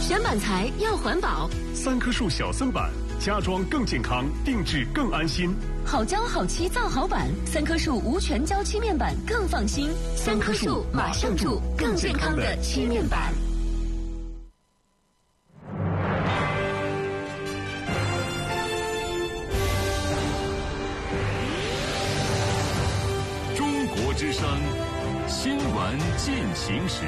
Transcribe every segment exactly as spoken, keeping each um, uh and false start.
选板材要环保， 三棵树小森板，家装更健康，定制更安心。 好胶好漆造好板，三棵树无全胶漆面板更放心。三棵树马上住更健康的漆面板。 中国之声新闻进行时。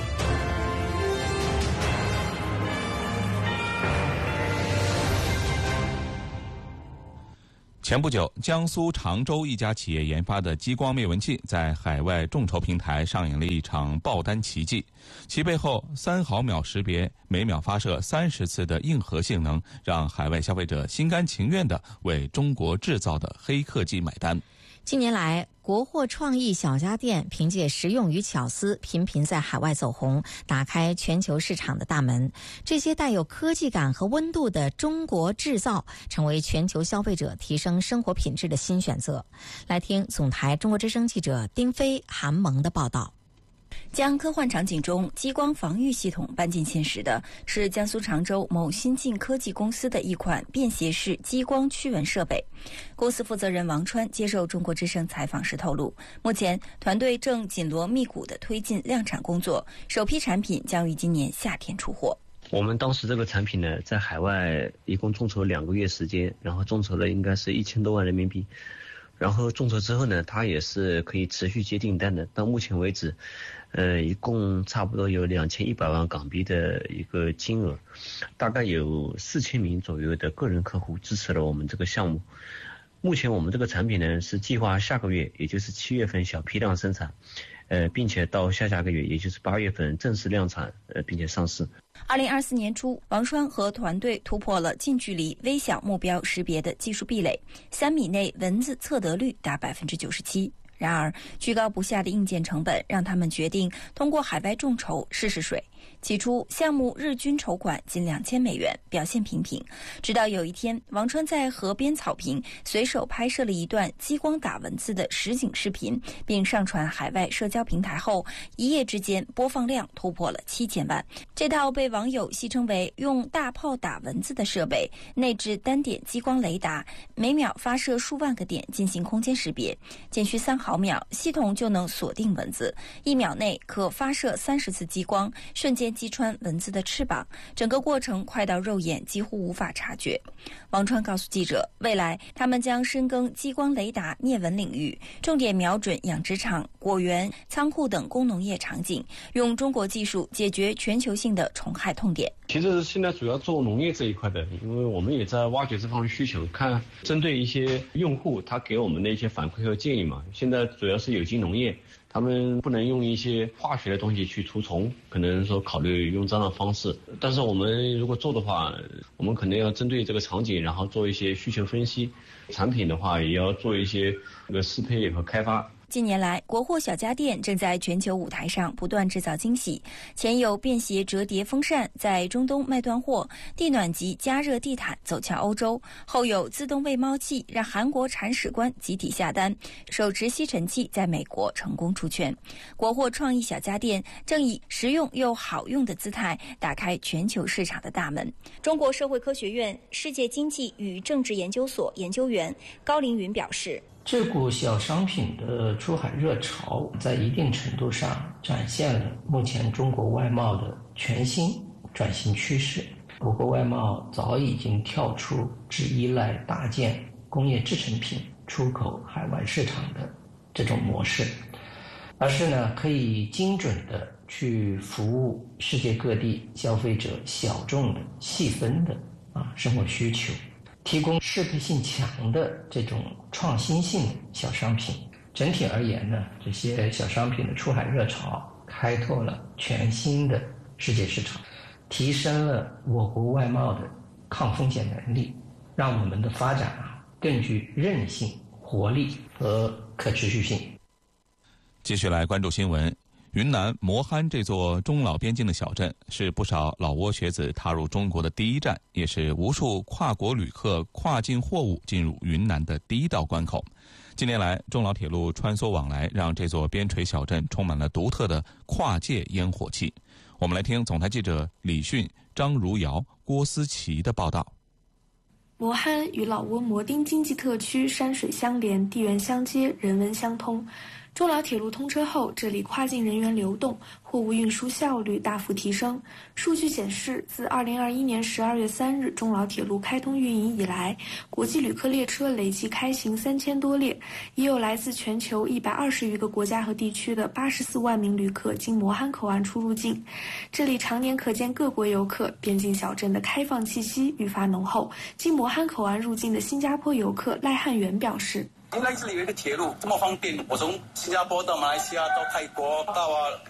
前不久，江苏常州一家企业研发的激光灭蚊器在海外众筹平台上演了一场爆单奇迹。其背后三毫秒识别、每秒发射三十次的硬核性能，让海外消费者心甘情愿地为中国制造的黑科技买单。 近年来，国货创意小家电凭借实用与巧思，频频在海外走红，打开全球市场的大门。这些带有科技感和温度的中国制造，成为全球消费者提升生活品质的新选择。来听总台中国之声记者丁飞、韩萌的报道。 将科幻场景中激光防御系统搬进现实的是江苏常州某新晋科技公司的一款便携式激光驱蚊设备。公司负责人王川接受中国之声采访时透露，目前团队正紧锣密鼓地推进量产工作，首批产品将于今年夏天出货。 我们当时这个产品呢，在海外一共众筹两个月时间，然后众筹了应该是一千多万人民币。然后众筹之后呢，它也是可以持续接订单的。到目前为止，呃，一共差不多有两千一百万港币的一个金额，大概有四千名左右的个人客户支持了我们这个项目。目前我们这个产品呢，是计划下个月，也就是七月份小批量生产，呃，并且到下下个月，也就是八月份正式量产，呃，并且上市。 二零二四年初，王川和团队突破了近距离微小目标识别的技术壁垒，三米内蚊子测得率达百分之九十七。然而，居高不下的硬件成本让他们决定通过海外众筹试试水。起初，项目日均筹款仅两千美元，表现平平。直到有一天，王川在河边草坪随手拍摄了一段激光打蚊子的实景视频，并上传海外社交平台后，一夜之间播放量突破了七千万。这套被网友戏称为用大炮打蚊子的设备，内置单点激光雷达，每秒发射数万个点进行空间识别，仅需三毫秒，系统就能锁定蚊子，一秒内可发射三十次激光，瞬间击穿蚊子的翅膀，整个过程快到肉眼几乎无法察觉。王川告诉记者，未来他们将深耕激光雷达灭蚊领域，重点瞄准养殖场、果园、仓库等工农业场景，用中国技术解决全球性的虫害痛点。 其实现在主要做农业这一块的，因为我们也在挖掘这方面需求，看针对一些用户他给我们的一些反馈和建议嘛。现在主要是有机农业，他们不能用一些化学的东西去除虫，可能说考虑用这样的方式。但是我们如果做的话，我们可能要针对这个场景，然后做一些需求分析，产品的话也要做一些这个适配和开发。 近年来，国货小家电正在全球舞台上不断制造惊喜。前有便携折叠风扇在中东卖断货，地暖级加热地毯走俏欧洲；后有自动喂猫器让韩国铲屎官集体下单，手持吸尘器在美国成功出圈。国货创意小家电正以实用又好用的姿态打开全球市场的大门。中国社会科学院世界经济与政治研究所研究员高凌云表示， 这股小商品的出海热潮在一定程度上展现了目前中国外贸的全新转型趋势。我国外贸早已经跳出只依赖大件工业制成品出口海外市场的这种模式，而是呢可以精准的去服务世界各地消费者小众的细分的啊生活需求，提供适配性强的这种创新性小商品。整体而言呢，这些小商品的出海热潮开拓了全新的世界市场，提升了我国外贸的抗风险能力，让我们的发展啊更具韧性、活力和可持续性。 继续来关注新闻。云南磨憨这座中老边境的小镇，是不少老挝学子踏入中国的第一站，也是无数跨国旅客跨境货物进入云南的第一道关口。近年来，中老铁路穿梭往来，让这座边陲小镇充满了独特的跨界烟火气。 我们来听总台记者李迅、张如瑶、郭思琪的报道。 磨憨与老挝摩丁经济特区山水相连，地缘相接，人文相通。中老铁路通车后，这里跨境人员流动、货物运输效率大幅提升。数据显示，自二零二一年十二月三日中老铁路开通运营以来，国际旅客列车累计开行三千多列，已有来自全球一百二十余个国家和地区的八十四万名旅客经磨憨口岸出入境。这里常年可见各国游客，边境小镇的开放气息愈发浓厚。经磨憨口岸入境的新加坡游客赖汉元表示。 因为这里有一个铁路这么方便，我从新加坡到马来西亚到泰国到啊